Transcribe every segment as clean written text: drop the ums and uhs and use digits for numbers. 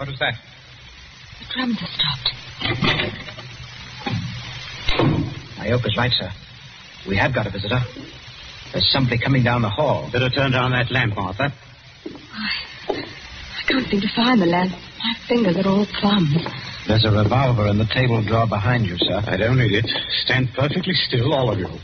What was that? The drums have stopped. Ioka's right, sir. We have got a visitor. There's somebody coming down the hall. Better turn down that lamp, Martha. I can't seem to find the lamp. My fingers are all thumbs. There's a revolver in the table drawer behind you, sir. I don't need it. Stand perfectly still, all of you.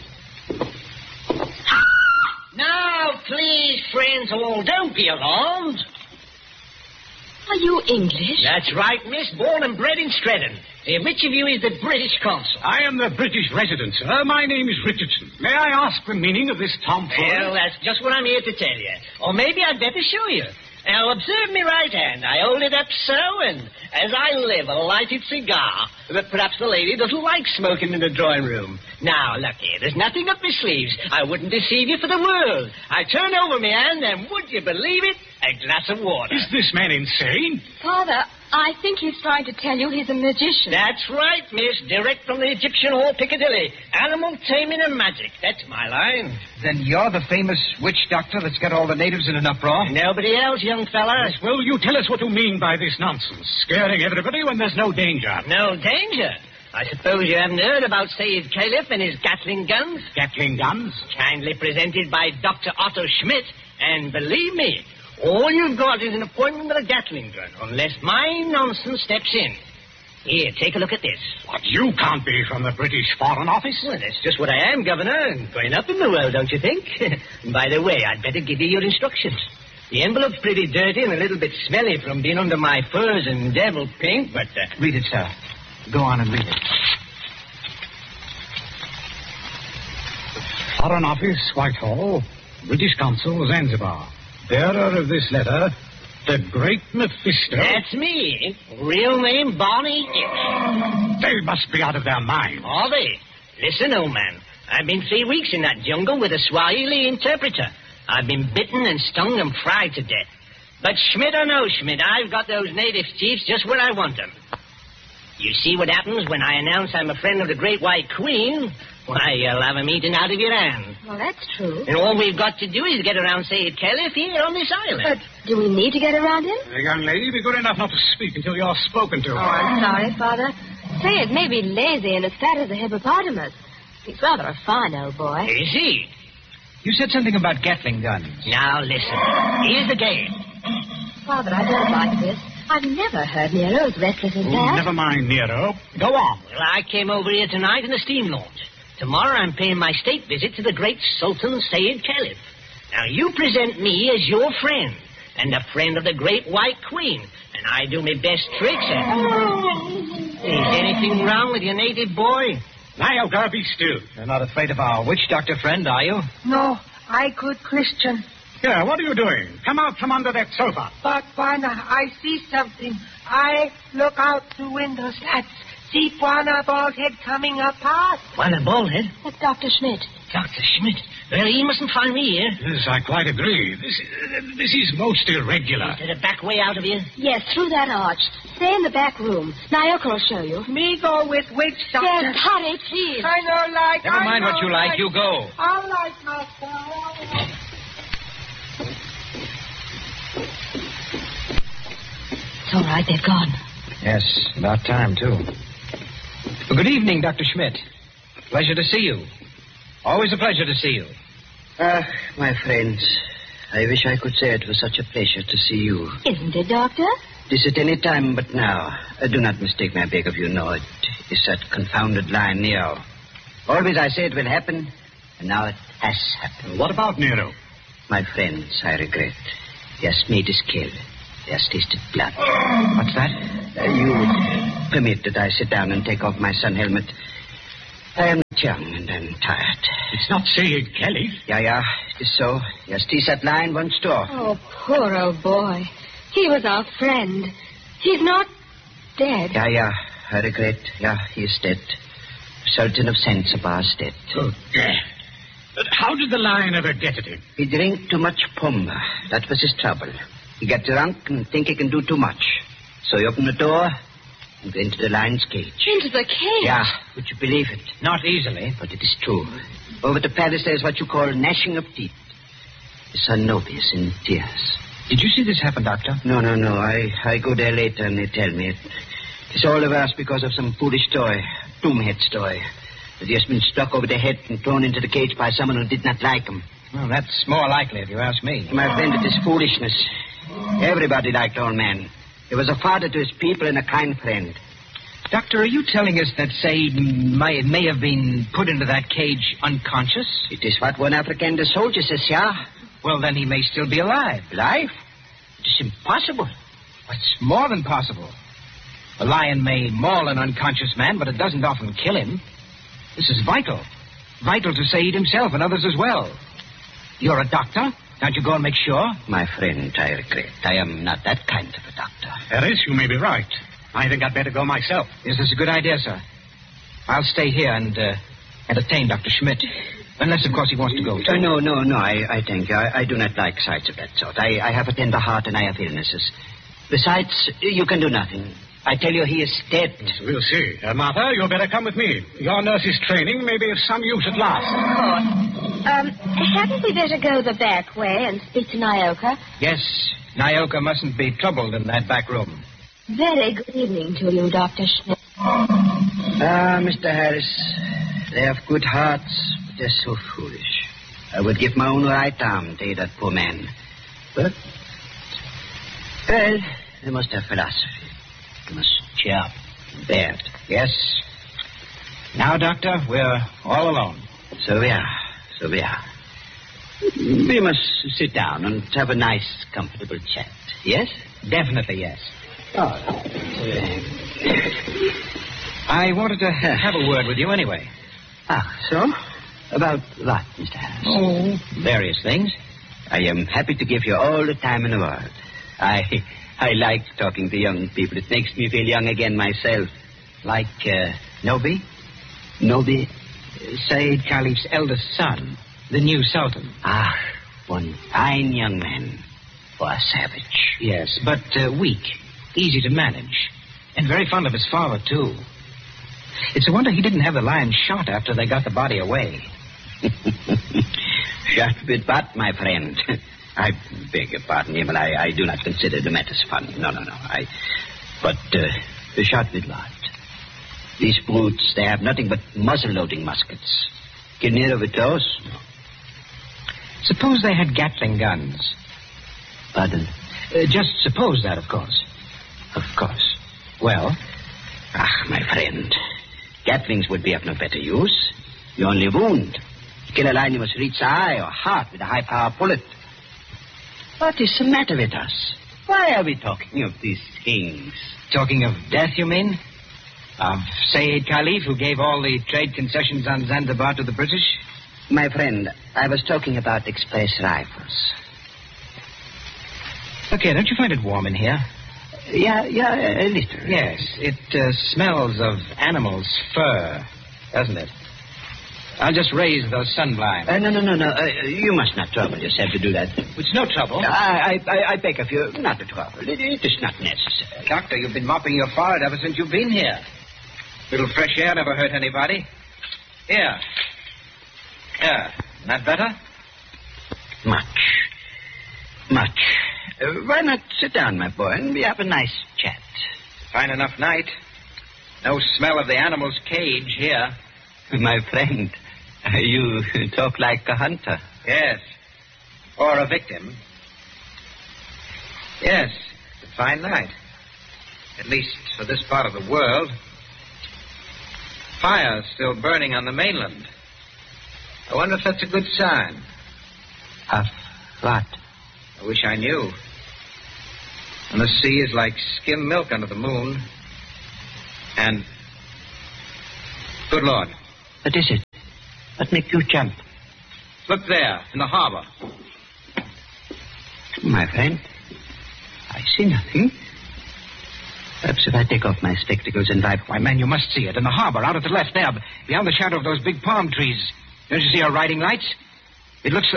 Now, please, friends all, don't be alarmed. Are you English? That's right, miss. Born and bred in Stretton. Which of you is the British consul? I am the British resident, sir. My name is Richardson. May I ask the meaning of this tomfoolery? Well, that's just what I'm here to tell you. Or maybe I'd better show you. Now, observe me right hand. I hold it up so, and as I live, a lighted cigar. But perhaps the lady doesn't like smoking in the drawing room. Now, look here, there's nothing up my sleeves. I wouldn't deceive you for the world. I turn over my hand, and would you believe it? A glass of water. Is this man insane? Father, I think he's trying to tell you he's a magician. That's right, miss. Direct from the Egyptian Hall, Piccadilly. Animal taming and magic. That's my line. Then you're the famous witch doctor that's got all the natives in an uproar? Nobody else, young fella. Yes, will you tell us what you mean by this nonsense? Scaring everybody when there's no danger. No danger? I suppose you haven't heard about Sayyid Caliph and his Gatling guns? Gatling guns? Kindly presented by Dr. Otto Schmidt. And believe me, all you've got is an appointment with a Gatling gun, unless my nonsense steps in. Here, take a look at this. What, you can't be from the British Foreign Office? Well, that's just what I am, Governor, and going up in the world, don't you think? By the way, I'd better give you your instructions. The envelope's pretty dirty and a little bit smelly from being under my furs and devil paint, but... Read it, sir. Go on and read it. Foreign Office, Whitehall, British Consul, Zanzibar. Bearer of this letter, the Great Mephisto. That's me. Real name, Barney Itch. They must be out of their minds. Are they? Listen, old man. I've been 3 weeks in that jungle with a Swahili interpreter. I've been bitten and stung and fried to death. But Schmidt or no Schmidt, I've got those native chiefs just where I want them. You see what happens when I announce I'm a friend of the Great White Queen? Why, you'll have 'em eaten out of your hand. Well, that's true. And all we've got to do is get around Sayyid Caliph here on this island. But do we need to get around him? Young lady, be good enough not to speak until you're spoken to. Oh, I'm sorry, Father. Sayid may be lazy and as fat as a hippopotamus. He's rather a fine old boy. Is he? You said something about Gatling guns. Now, listen. Here's the game. Father, I don't like this. I've never heard Nero as restless as that. Never mind, Nero. Go on. Well, I came over here tonight in a steam launch. Tomorrow I'm paying my state visit to the great Sultan Sayyid Caliph. Now, you present me as your friend, and a friend of the Great White Queen, and I do my best tricks at... Is anything wrong with your native boy? Nyoka, be still. You're not afraid of our witch doctor friend, are you? No, I good Christian. Here, what are you doing? Come out from under that sofa. But, Bwana, I see something. I look out through windows. That's see Bwana Baldhead coming up past. Bwana Baldhead? That's Dr. Schmidt. Dr. Schmidt? Well, he mustn't find me here. Yes, I quite agree. This is most irregular. Is there a back way out of here? Yes, through that arch. Stay in the back room. Naoka will show you. Me go with witch doctor. Yes, hurry, please. I know like. Never mind what you like. You go. I like myself. It's all right, they've gone. Yes, about time, too. Well, good evening, Dr. Schmidt. Pleasure to see you. Always a pleasure to see you. My friends, I wish I could say it was such a pleasure to see you. Isn't it, Doctor? This at any time but now. Do not mistake me, I beg of you. No, it is that confounded line, Nero. Always I say it will happen, and now it has happened. What about Nero? My friends, I regret. He has made his kill. He has tasted blood. What's that? You permit that I sit down and take off my sun helmet. I am not young and I'm tired. It's not Sayyid Caliph. Yeah, it is so. He has teased that line once more. Oh, poor old boy. He was our friend. He's not dead. Yeah, I regret. Yeah, he is dead. Sultan of Zanzibar is dead. Oh, yeah. But how did the lion ever get at him? He drank too much pumba. That was his trouble. He got drunk and think he can do too much. So he opened the door and went into the lion's cage. Into the cage? Yeah, would you believe it? Not easily. But it is true. Over to Paris there's what you call gnashing of teeth. His son Nobius in tears. Did you see this happen, Doctor? No. I go there later and they tell me. It's all of us because of some foolish toy. Doomhead's toy. That he has been struck over the head and thrown into the cage by someone who did not like him. Well, that's more likely, if you ask me. My friend, it is foolishness. Everybody liked Old Man. He was a father to his people and a kind friend. Doctor, are you telling us that Said may have been put into that cage unconscious? It is what one African soldier says, yeah. Well, then he may still be alive. Alive? It is impossible. It's more than possible. A lion may maul an unconscious man, but it doesn't often kill him. This is vital. Vital to Said himself and others as well. You're a doctor. Can't you go and make sure? My friend, I regret. I am not that kind of a doctor. Harris, you may be right. I think I'd better go myself. Yes, that's a good idea, sir. I'll stay here and entertain Dr. Schmidt. Unless, of course, he wants to go, too. No. I thank you. I do not like sights of that sort. I have a tender heart and I have illnesses. Besides, you can do nothing. I tell you, he is dead. Yes, we'll see. Martha, you'd better come with me. Your nurse's training may be of some use at last. Hadn't we better go the back way and speak to Nyoka? Yes, Nyoka mustn't be troubled in that back room. Very good evening to you, Dr. Schmidt. Mr. Harris, they have good hearts, but they're so foolish. I would give my own right arm to aid that poor man. But, well, they must have philosophy. They must cheer up. Bear it. Yes. Now, Doctor, we're all alone. So we are. We must sit down and have a nice, comfortable chat. Yes? Definitely, yes. Oh. I wanted to have a word with you anyway. So? About what, Mr. Harris? Oh, various things. I am happy to give you all the time in the world. I like talking to young people. It makes me feel young again myself. Like, Nobi? Nobi? Said Khalif's eldest son, the new Sultan. One fine young man for a savage. Yes, but weak, easy to manage, and very fond of his father, too. It's a wonder he didn't have the lion shot after they got the body away. Shot with what, my friend? I beg your pardon, Emil. I do not consider the matters funny. No. But shot with what? These brutes, they have nothing but muzzle-loading muskets. Get near with those? No. Suppose they had Gatling guns. Pardon? Just suppose that, of course. Of course. Well? My friend, Gatlings would be of no better use. You only wound. To kill a lion, you must reach the eye or heart with a high-power bullet. What is the matter with us? Why are we talking of these things? Talking of death, you mean? Of Said Khalif, who gave all the trade concessions on Zanzibar to the British? My friend, I was talking about express rifles. Okay, don't you find it warm in here? Yeah, a little. Yes, it smells of animal's fur, doesn't it? I'll just raise those sun blinds. No. You must not trouble yourself to do that. It's no trouble. I beg of you not to trouble. It is not necessary. Doctor, you've been mopping your forehead ever since you've been here. Little fresh air never hurt anybody. Here. Not better? Much. Why not sit down, my boy, and we have a nice chat? Fine enough night. No smell of the animal's cage here. My friend, you talk like a hunter. Yes. Or a victim. Yes, it's a fine night. At least for this part of the world. Fire's still burning on the mainland. I wonder if that's a good sign. Of what? I wish I knew. And the sea is like skim milk under the moon. And... Good Lord. What is it? What makes you jump? Look there, in the harbor. My friend, I see nothing. Perhaps if I take off my spectacles and wipe... Why, man, you must see it. In the harbor, out at the left, there, beyond the shadow of those big palm trees. Don't you see our riding lights? It looks...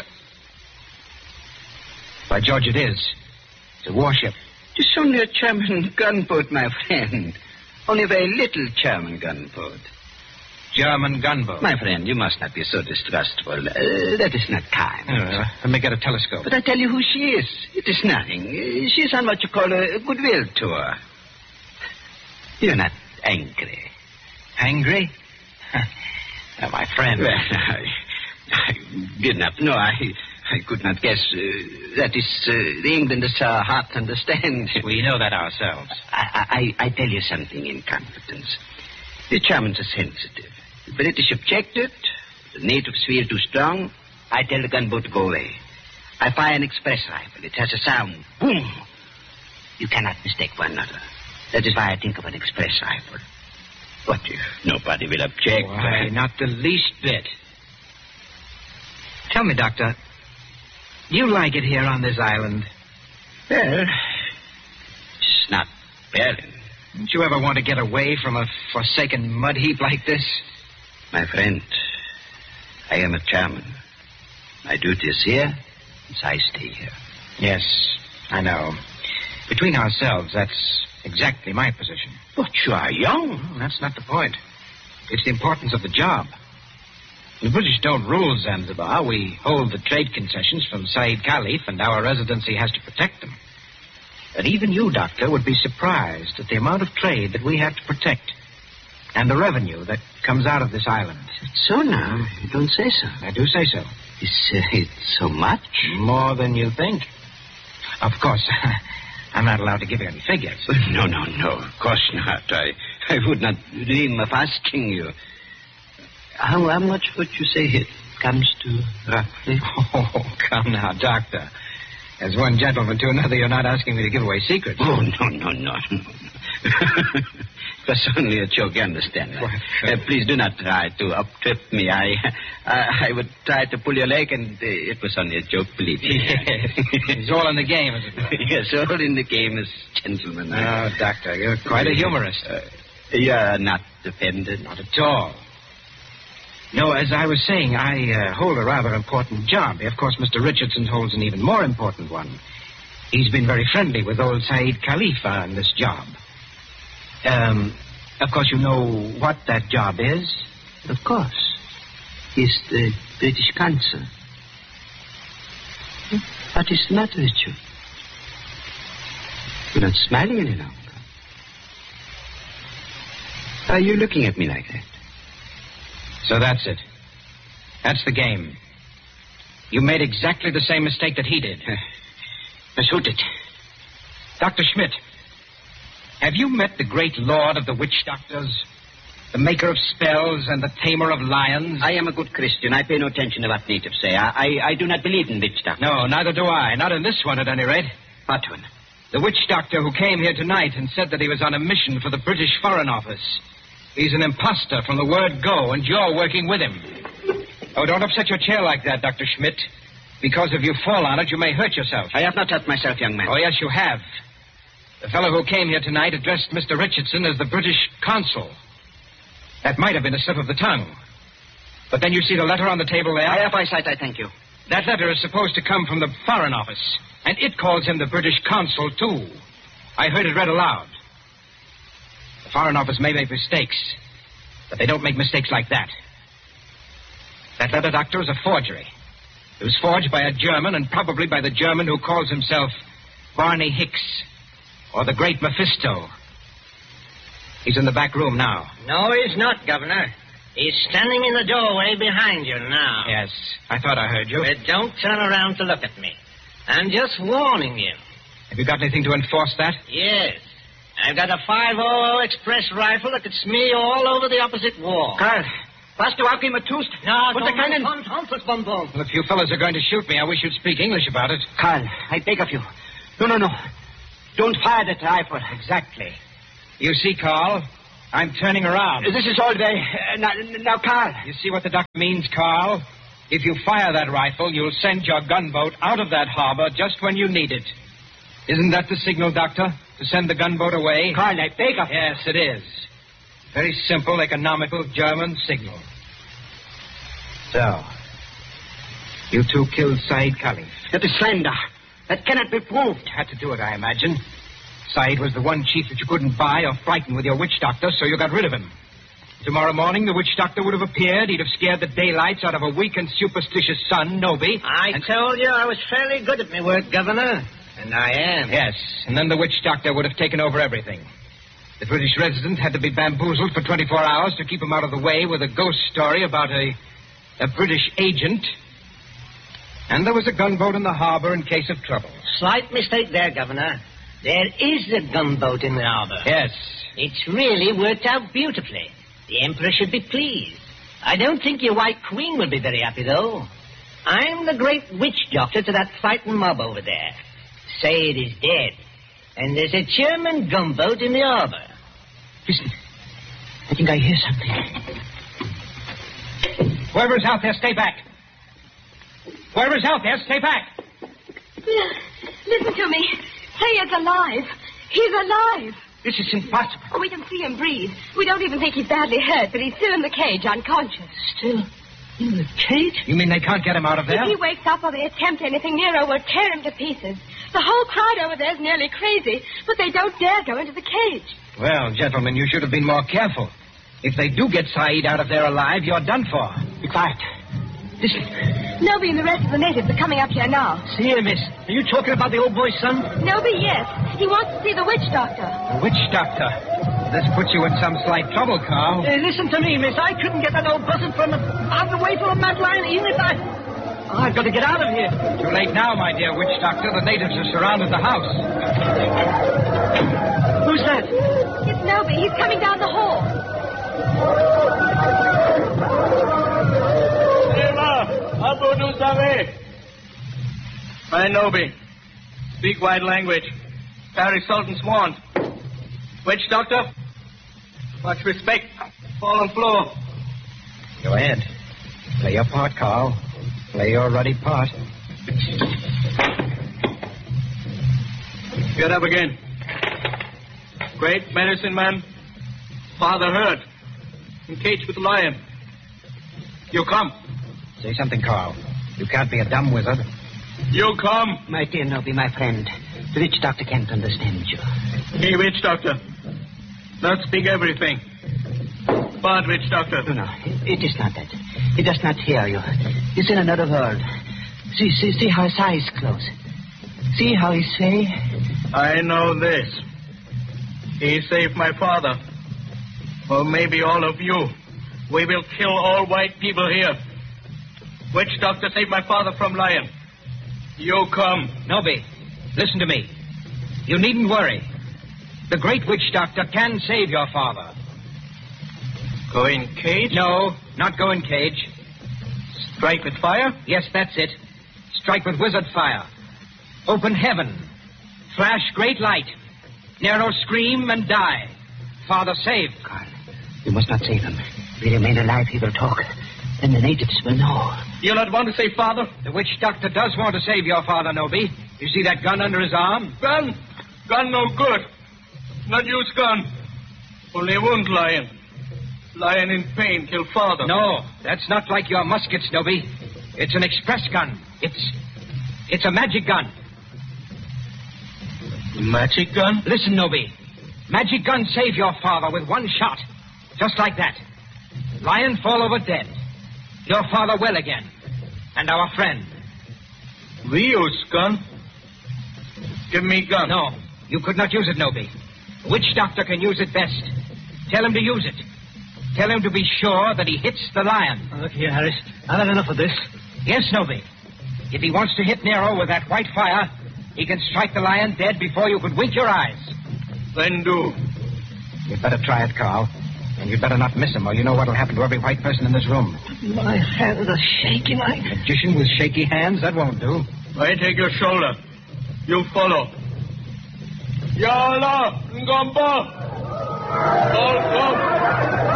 By George, it is. It's a warship. It's only a German gunboat, my friend. Only a very little German gunboat. German gunboat. My friend, you must not be so distrustful. That is not kind. Let me get a telescope. But I tell you who she is. It is nothing. She is on what you call a goodwill tour. You're not angry. Angry? My friend. Well, I did not know. I could not guess. That is, the England is hard to understand. We know that ourselves. I tell you something in confidence. The Germans are sensitive. The British objected. The natives feel too strong. I tell the gunboat to go away. I fire an express rifle. It has a sound. Boom. You cannot mistake one another. That is why I think of an express rifle. What if nobody will object? Why, not the least bit. Tell me, Doctor, do you like it here on this island? Well, it's not Berlin. Don't you ever want to get away from a forsaken mud heap like this? My friend, I am a German. My duty is here, so I stay here. Yes, I know. Between ourselves, that's exactly my position. But you are young. Well, that's not the point. It's the importance of the job. The British don't rule Zanzibar. We hold the trade concessions from Said Khalif, and our residency has to protect them. But even you, Doctor, would be surprised at the amount of trade that we have to protect and the revenue that comes out of this island. So now, you don't say so. I do say so. It's so much? More than you think. Of course, I'm not allowed to give you any figures. No, of course not. I would not dream of asking you. How much would you say it comes to, roughly? Oh, come now, Doctor. As one gentleman to another, you're not asking me to give away secrets. Oh, no. It was only a joke, you understand. Please do not try to up-trip me. I would try to pull your leg, and it was only a joke, believe me. It's all in the game, is it? Yes, all in the game as gentlemen. Oh, Doctor, you're quite a humorist. You're not offended? Not at all. No, as I was saying, I hold a rather important job. Of course, Mr. Richardson holds an even more important one. He's been very friendly with old Said Khalif on this job. Of course, you know what that job is? Of course. He's the British consul. What is the matter with you? You're not smiling any longer. Are you looking at me like that? So that's it. That's the game. You made exactly the same mistake that he did. Shoot it. Dr. Schmidt, have you met the great lord of the witch doctors? The maker of spells and the tamer of lions? I am a good Christian. I pay no attention to what natives say. I do not believe in witch doctors. No, neither do I. Not in this one, at any rate. What one? The witch doctor who came here tonight and said that he was on a mission for the British Foreign Office. He's an imposter from the word go, and you're working with him. Oh, don't upset your chair like that, Dr. Schmidt. Because if you fall on it, you may hurt yourself. I have not hurt myself, young man. Oh, yes, you have. The fellow who came here tonight addressed Mr. Richardson as the British consul. That might have been a slip of the tongue. But then you see the letter on the table there? I have eyesight, I thank you. That letter is supposed to come from the Foreign Office, and it calls him the British consul, too. I heard it read aloud. The Foreign Office may make mistakes, but they don't make mistakes like that. That letter, Doctor, is a forgery. It was forged by a German, and probably by the German who calls himself Barney Hicks, or the Great Mephisto. He's in the back room now. No, he's not, Governor. He's standing in the doorway behind you now. Yes, I thought I heard you. But don't turn around to look at me. I'm just warning you. Have you got anything to enforce that? Yes. I've got a 500 express rifle that could smear you all over the opposite wall. Karl, was du auch immer tust? No, Put the cannon. Bonbon. Well, if you fellows are going to shoot me, I wish you'd speak English about it. Karl, I beg of you. No. Don't fire that rifle. Exactly. You see, Carl, I'm turning around. This is all very... now, Karl. You see what the doctor means, Carl? If you fire that rifle, you'll send your gunboat out of that harbor just when you need it. Isn't that the signal, Doctor? To send the gunboat away? Karl, I beg of you. Yes, it is. Very simple, economical German signal. So, you two killed Said Khalif. That is slander. That cannot be proved. Had to do it, I imagine. Said was the one chief that you couldn't buy or frighten with your witch doctor, so you got rid of him. Tomorrow morning, the witch doctor would have appeared. He'd have scared the daylights out of a weak and superstitious son, Noby. I told you I was fairly good at my work, Governor. And I am. Yes, and then the witch doctor would have taken over everything. The British resident had to be bamboozled for 24 hours to keep him out of the way with a ghost story about a British agent. And there was a gunboat in the harbor in case of trouble. Slight mistake there, Governor. There is a gunboat in the harbor. Yes. It's really worked out beautifully. The Emperor should be pleased. I don't think your White Queen will be very happy, though. I'm the great witch doctor to that fighting mob over there. Sayed is dead. And there's a German gunboat in the harbor. Listen. I think I hear something. Whoever's out there, stay back. Whoever's out there, stay back. Listen to me. Sayed's alive. He's alive. This is impossible. Oh, we can see him breathe. We don't even think he's badly hurt, but he's still in the cage, unconscious. Still in the cage? You mean they can't get him out of there? If he wakes up or they attempt anything, Nero will tear him to pieces. The whole crowd over there is nearly crazy, but they don't dare go into the cage. Well, gentlemen, you should have been more careful. If they do get Saeed out of there alive, you're done for. Be quiet. Listen. Noby and the rest of the natives are coming up here now. See here, miss. Are you talking about the old boy's son? Noby, yes. He wants to see the witch doctor. The witch doctor? This puts you in some slight trouble, Carl. Listen to me, miss. I couldn't get that old buzzard from out of the way from a mad lion, even if I've got to get out of here. Too late now, my dear witch doctor. The natives have surrounded the house. Who's that? It's Noby. He's coming down the hall. I Noby. Speak wide language. Carry Sultan's wand. Witch doctor? Much respect. Fall on floor. Go ahead. Play your part, Carl. Play your ruddy part. Get up again. Great medicine man. Father hurt. Encaged with the lion. You come. Say something, Carl. You can't be a dumb wizard. You come. My dear Noby, my friend. The witch doctor can't understand you. Hey, witch doctor. Not speak everything. Bad witch doctor. No, it is not that. He does not hear you. He's in another world. See how his eyes close. See how he say? I know this. He saved my father. Or maybe all of you. We will kill all white people here. Witch doctor saved my father from lion. You come. Noby, listen to me. You needn't worry. The great witch doctor can save your father. Go in cage? No, not go in cage. Strike with fire? Yes, that's it. Strike with wizard fire. Open heaven. Flash great light. Nero scream and die. Father saved. Carl, you must not save him. If he remain alive, he will talk. Then the natives will know. You not want to save father? The witch doctor does want to save your father, Noby. You see that gun under his arm? Gun? Gun no good. Not use gun. Only wound lion. Lion in pain kill father. No, that's not like your muskets, Noby. It's an express gun. It's a magic gun. Magic gun? Listen, Noby. Magic gun save your father with one shot. Just like that. Lion fall over dead. Your father well again. And our friend. We use gun? Give me gun. No, you could not use it, Noby. The witch doctor can use it best. Tell him to use it. Tell him to be sure that he hits the lion. Look here, Harris. I've had enough of this. Yes, Noby. If he wants to hit Nero with that white fire, he can strike the lion dead before you could wink your eyes. Then do. You'd better try it, Carl. And you'd better not miss him, or you know what'll happen to every white person in this room. My hands are shaking. Magician with shaky hands? That won't do. I take your shoulder. You follow. Yalla, Ngomba. All come.